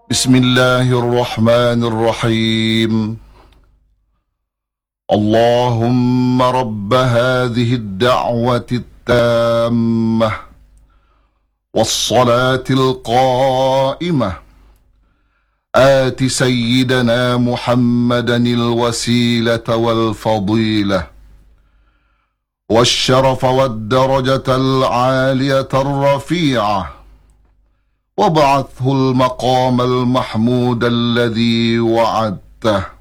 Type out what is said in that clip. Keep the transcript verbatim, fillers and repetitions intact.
بسم الله الرحمن الرحيم. اللهم رب هذه الدعوة التامة والصلاة القائمة آت سيدنا محمدا الوسيلة والفضيلة والشرف والدرجة العالية الرفيعة، وابعثه المقام المحمود الذي وعدته.